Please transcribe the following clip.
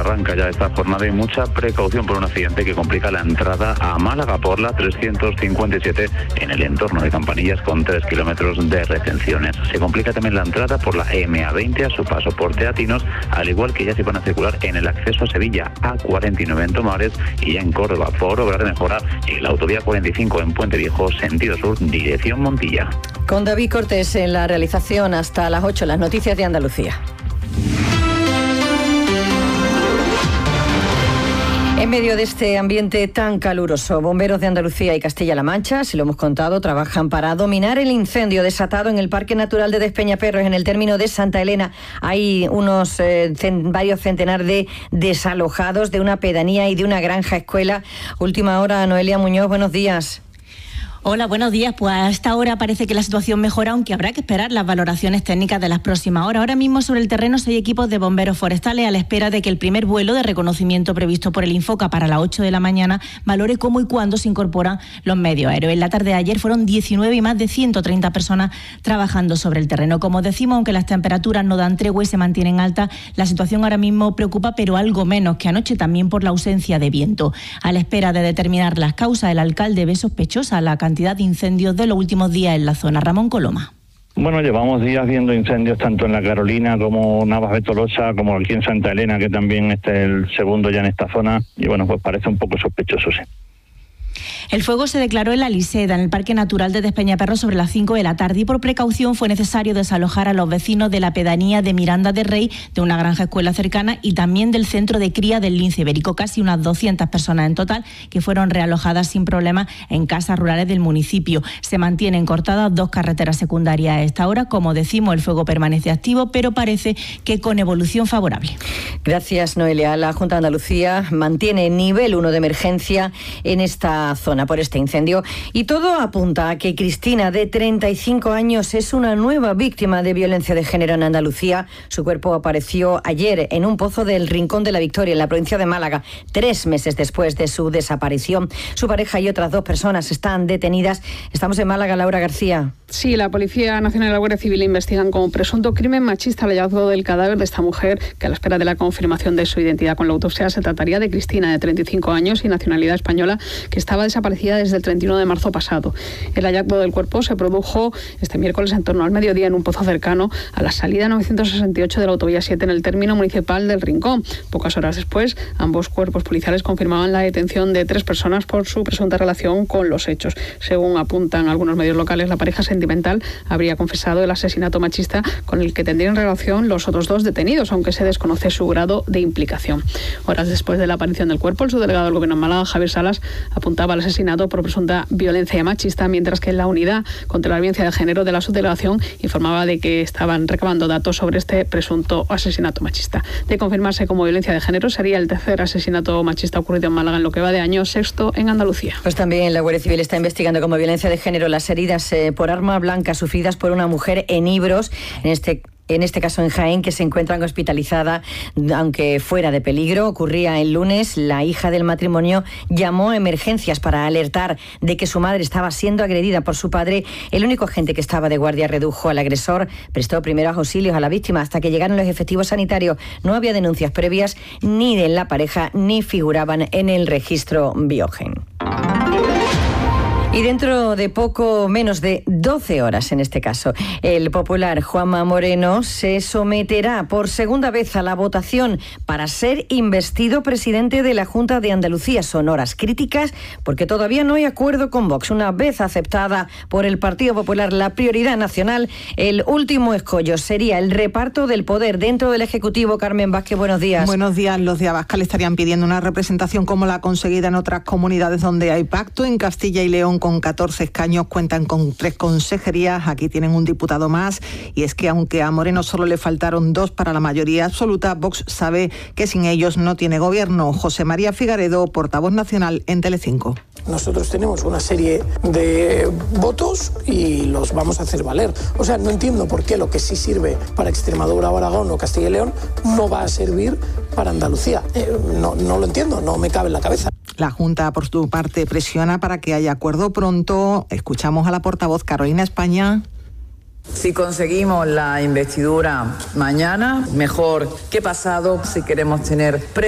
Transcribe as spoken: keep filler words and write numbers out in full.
arranca ya esta jornada y mucha precaución por un accidente que complica la entrada a Málaga por la trescientos cincuenta y siete en el entorno de Campanillas con tres kilómetros de retenciones. Se complica también la entrada por la eme a veinte a su paso por Teatinos, al igual que ya se van a circular en el acceso a Sevilla a cuarenta y nueve en Tomares y ya en Córdoba por obra de mejora en la autovía cuarenta y cinco en Puente Viejo, sentido sur, dirección Montilla. Con David Cortés en la realización hasta las ocho, las noticias de Andalucía. En medio de este ambiente tan caluroso, bomberos de Andalucía y Castilla-La Mancha, si lo hemos contado, trabajan para dominar el incendio desatado en el Parque Natural de Despeñaperros, en el término de Santa Elena. Hay unos eh, cen, varios centenares de desalojados de una pedanía y de una granja escuela. Última hora, Noelia Muñoz, buenos días. Hola, buenos días. Pues a esta hora parece que la situación mejora, aunque habrá que esperar las valoraciones técnicas de las próximas horas. Ahora mismo sobre el terreno hay equipos de bomberos forestales a la espera de que el primer vuelo de reconocimiento previsto por el Infoca para las ocho de la mañana valore cómo y cuándo se incorporan los medios aéreos. En la tarde de ayer fueron diecinueve y más de ciento treinta personas trabajando sobre el terreno. Como decimos, aunque las temperaturas no dan tregua y se mantienen altas, la situación ahora mismo preocupa, pero algo menos que anoche, también por la ausencia de viento. A la espera de determinar las causas, el alcalde ve sospechosa la cantidad de incendios de los últimos días en la zona. Ramón Coloma. Bueno, llevamos días viendo incendios tanto en la Carolina como Navas de Tolosa, como aquí en Santa Elena, que también este es el segundo ya en esta zona, y bueno, pues parece un poco sospechoso, sí. El fuego se declaró en la Liseda, en el Parque Natural de Despeñaperros, sobre las cinco de la tarde, y por precaución fue necesario desalojar a los vecinos de la pedanía de Miranda de Rey, de una granja escuela cercana, y también del centro de cría del lince ibérico. Casi unas doscientas personas en total que fueron realojadas sin problemas en casas rurales del municipio. Se mantienen cortadas dos carreteras secundarias a esta hora. Como decimos, el fuego permanece activo, pero parece que con evolución favorable. Gracias, Noelia. La Junta de Andalucía mantiene nivel uno de emergencia en esta zona por este incendio, y todo apunta a que Cristina, de treinta y cinco años, es una nueva víctima de violencia de género en Andalucía. Su cuerpo apareció ayer en un pozo del Rincón de la Victoria, en la provincia de Málaga, tres meses después de su desaparición. Su pareja y otras dos personas están detenidas. Estamos en Málaga, Laura García. Sí, la Policía Nacional y la Guardia Civil investigan como presunto crimen machista el hallazgo del cadáver de esta mujer, que a la espera de la confirmación de su identidad con la autopsia se trataría de Cristina, de treinta y cinco años y nacionalidad española, que estaba desaparecida desde el treinta y uno de marzo pasado. El hallazgo del cuerpo se produjo este miércoles en torno al mediodía en un pozo cercano a la salida novecientos sesenta y ocho de la autovía siete en el término municipal del Rincón. Pocas horas después, ambos cuerpos policiales confirmaban la detención de tres personas por su presunta relación con los hechos. Según apuntan algunos medios locales, la pareja sentimental habría confesado el asesinato machista con el que tendrían relación los otros dos detenidos, aunque se desconoce su grado de implicación. Horas después de la aparición del cuerpo, el subdelegado del Gobierno en Málaga, Javier Salas, apuntaba al asesinato por presunta violencia machista, mientras que la unidad contra la violencia de género de la subdelegación informaba de que estaban recabando datos sobre este presunto asesinato machista. De confirmarse como violencia de género, sería el tercer asesinato machista ocurrido en Málaga en lo que va de año, sexto en Andalucía. Pues también la Guardia Civil está investigando como violencia de género las heridas eh, por arma blanca sufridas por una mujer en Ibros, en este En este caso en Jaén, que se encuentran hospitalizada, aunque fuera de peligro. Ocurría el lunes. La hija del matrimonio llamó a emergencias para alertar de que su madre estaba siendo agredida por su padre. El único agente que estaba de guardia redujo al agresor, prestó primeros auxilios a la víctima hasta que llegaron los efectivos sanitarios. No había denuncias previas ni de la pareja, ni figuraban en el registro Biogen. Y dentro de poco menos de doce horas, en este caso, el popular Juanma Moreno se someterá por segunda vez a la votación para ser investido presidente de la Junta de Andalucía. Son horas críticas porque todavía no hay acuerdo con Vox. Una vez aceptada por el Partido Popular la prioridad nacional, el último escollo sería el reparto del poder dentro del Ejecutivo. Carmen Vázquez, buenos días. Buenos días. Los de Abascal estarían pidiendo una representación como la conseguida en otras comunidades donde hay pacto. En Castilla y León, con catorce escaños, cuentan con tres consejerías. Aquí tienen un diputado más. Y es que aunque a Moreno solo le faltaron dos para la mayoría absoluta, Vox sabe que sin ellos no tiene gobierno. José María Figaredo, portavoz nacional en Telecinco. Nosotros tenemos una serie de votos y los vamos a hacer valer. O sea, no entiendo por qué lo que sí sirve para Extremadura, Aragón o Castilla y León no va a servir para Andalucía. Eh, no, no lo entiendo, no me cabe en la cabeza. La Junta, por su parte, presiona para que haya acuerdo pronto. Escuchamos a la portavoz Carolina España. Si conseguimos la investidura mañana, mejor que pasado, si queremos tener